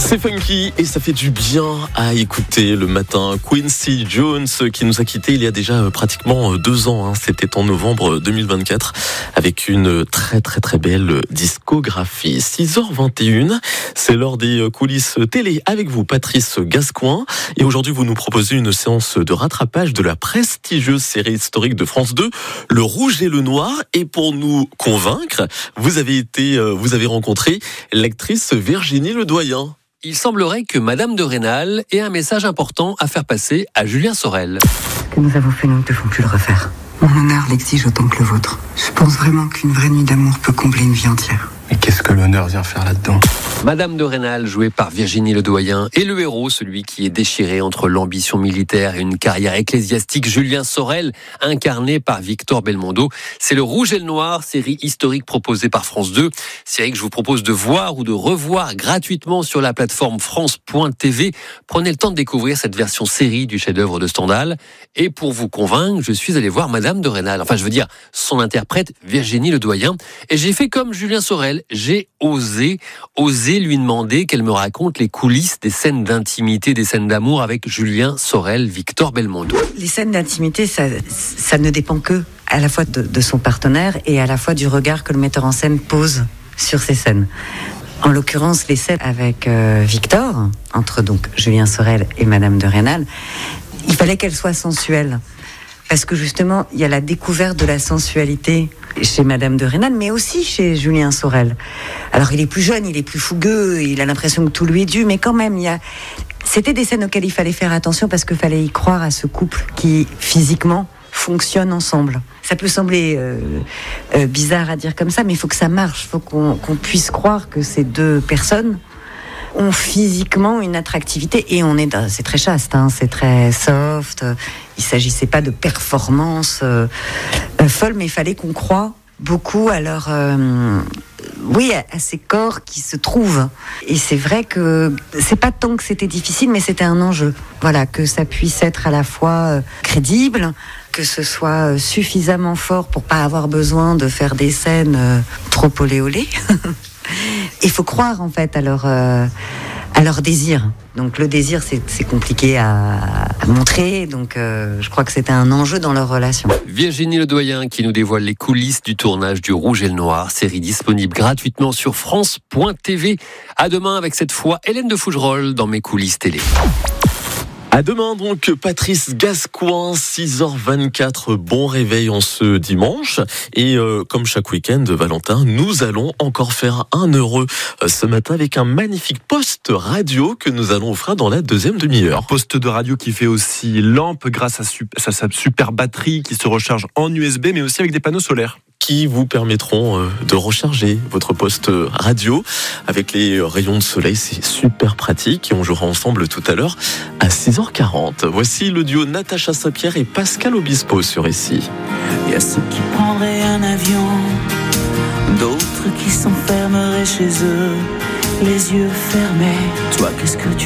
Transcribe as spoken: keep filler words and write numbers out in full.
C'est funky et ça fait du bien à écouter le matin. Quincy Jones qui nous a quittés il y a déjà pratiquement deux ans. Hein. C'était en novembre deux mille vingt-quatre avec une très très très belle discographie. six heures vingt et une, c'est l'heure des coulisses télé avec vous, Patrice Gascoin. Et aujourd'hui, vous nous proposez une séance de rattrapage de la prestigieuse série historique de France deux, Le Rouge et le Noir. Et pour nous convaincre, vous avez été, vous avez rencontré l'actrice Virginie Ledoyen. Il semblerait que Madame de Rênal ait un message important à faire passer à Julien Sorel. Ce que nous avons fait, nous ne devons plus le refaire. Mon honneur l'exige autant que le vôtre. Je pense vraiment qu'une vraie nuit d'amour peut combler une vie entière. Mais qu'est-ce que l'honneur vient faire là-dedans ? Madame de Rênal, jouée par Virginie Ledoyen, et le héros, celui qui est déchiré entre l'ambition militaire et une carrière ecclésiastique, Julien Sorel, incarné par Victor Belmondo. C'est Le Rouge et le Noir, série historique proposée par France deux. Série que je vous propose de voir ou de revoir gratuitement sur la plateforme France point T V. Prenez le temps de découvrir cette version série du chef-d'œuvre de Stendhal. Et pour vous convaincre, je suis allé voir Madame de Rênal. Enfin, je veux dire, son interprète, Virginie Ledoyen. Et j'ai fait comme Julien Sorel. J'ai osé, osé lui demander qu'elle me raconte les coulisses des scènes d'intimité, des scènes d'amour avec Julien Sorel, Victor Belmondo. Les scènes d'intimité, ça, ça ne dépend que à la fois de, de son partenaire et à la fois du regard que le metteur en scène pose sur ces scènes. En l'occurrence, les scènes avec euh, Victor, entre donc Julien Sorel et Madame de Rênal, il fallait qu'elles soient sensuelles. Parce que justement, il y a la découverte de la sensualité chez Madame de Rênal, mais aussi chez Julien Sorel. Alors, il est plus jeune, il est plus fougueux, il a l'impression que tout lui est dû, mais quand même, il y a... C'était des scènes auxquelles il fallait faire attention parce qu'il fallait y croire à ce couple qui, physiquement, fonctionne ensemble. Ça peut sembler euh, euh, bizarre à dire comme ça, mais il faut que ça marche. Il faut qu'on, qu'on puisse croire que ces deux personnes ont physiquement une attractivité et on est dans, c'est très chaste, hein, c'est très soft. Il s'agissait pas de performances euh, euh, folles, mais il fallait qu'on croie beaucoup à leur, euh, oui, à, à ces corps qui se trouvent. Et c'est vrai que c'est pas tant que c'était difficile, mais c'était un enjeu. Voilà, que ça puisse être à la fois euh, crédible, que ce soit euh, suffisamment fort pour pas avoir besoin de faire des scènes euh, trop olé olé. Il faut croire en fait à leur, euh, à leur désir. Donc le désir c'est, c'est compliqué à, à montrer, donc euh, je crois que c'était un enjeu dans leur relation. Virginie Ledoyen qui nous dévoile les coulisses du tournage du Rouge et le Noir, série disponible gratuitement sur France point T V. À demain avec cette fois Hélène de Fougerolles dans Mes coulisses télé. À demain donc, Patrice Gascoin, six heures vingt-quatre, bon réveil en ce dimanche. Et euh, comme chaque week-end, Valentin, nous allons encore faire un heureux euh, ce matin avec un magnifique poste radio que nous allons offrir dans la deuxième demi-heure. Un poste de radio qui fait aussi lampe grâce à, su- à sa super batterie qui se recharge en U S B, mais aussi avec des panneaux solaires. Qui vous permettront euh, de recharger votre poste radio avec les rayons de soleil. C'est super pratique et on jouera ensemble tout à l'heure à six heures quarante. Voici le duo Natacha Saint-Pierre et Pascal Obispo sur Ici. Il y a ceux qui prendraient un avion, d'autres qui s'enfermeraient chez eux, les yeux fermés. Toi, qu'est-ce que tu ferais ?